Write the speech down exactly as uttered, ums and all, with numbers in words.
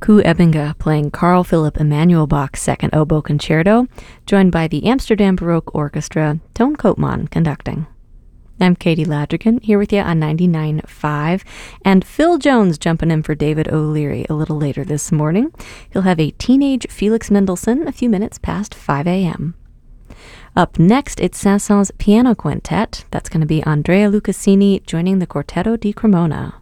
Koos Ebbinga playing Carl Philipp Emanuel Bach's Second Oboe Concerto, joined by the Amsterdam Baroque Orchestra, Toon Koopman conducting. I'm Katie Ladrigan, here with you on ninety-nine point five, and Phil Jones jumping in for David O'Leary a little later this morning. He'll have a teenage Felix Mendelssohn a few minutes past five a.m. Up next, it's Saint-Saëns Piano Quintet. That's going to be Andrea Lucassini joining the Quartetto di Cremona.